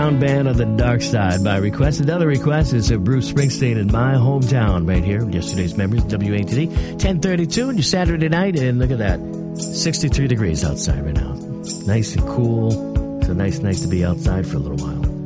Band of the Dark Side by request. Another request is Bruce Springsteen in my hometown right here. Yesterday's memories, WATD, 10:32 on your Saturday night. And look at that, 63 degrees outside right now. Nice and cool. It's a nice night to be outside for a little while.